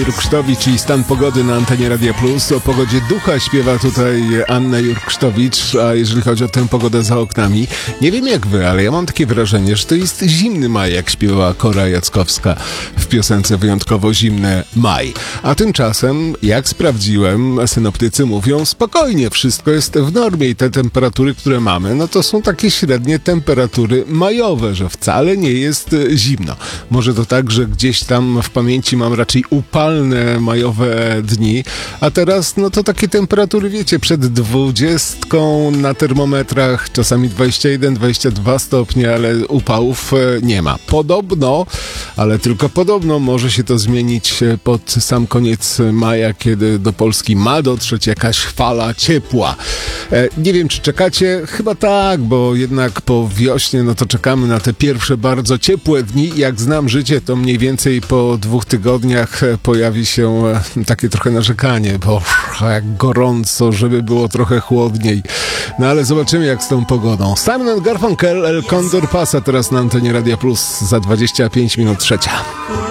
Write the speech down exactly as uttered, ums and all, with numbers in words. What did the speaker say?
Jurksztowicz i stan pogody na antenie Radia Plus. O pogodzie ducha śpiewa tutaj Anna Jurksztowicz, a jeżeli chodzi o tę pogodę za oknami, nie wiem jak wy, ale ja mam takie wrażenie, że to jest zimny maj, jak śpiewała Kora Jackowska w piosence Wyjątkowo zimny maj. A tymczasem, jak sprawdziłem, synoptycy mówią spokojnie, wszystko jest w normie i te temperatury, które mamy, no to są takie średnie temperatury majowe, że wcale nie jest zimno. Może to tak, że gdzieś tam w pamięci mam raczej upalne majowe dni, a teraz no to takie temperatury, wiecie, przed dwudziestką na termometrach, czasami dwadzieścia jeden dwadzieścia dwa stopnie, ale upałów nie ma. Podobno, ale tylko podobno może się to zmienić pod sam koniec maja, kiedy do Polski ma dotrzeć jakaś fala ciepła. E, nie wiem, czy czekacie? Chyba tak, bo jednak po wiośnie no to czekamy na te pierwsze bardzo ciepłe dni. Jak znam życie, to mniej więcej po dwóch tygodniach pojawi się takie trochę narzekanie, bo jak gorąco, żeby było trochę chłodniej. No ale zobaczymy, jak z tą pogodą. Simon and Garfunkel, El Condor pasa teraz na antenie Radia Plus za dwadzieścia pięć minut trzecia.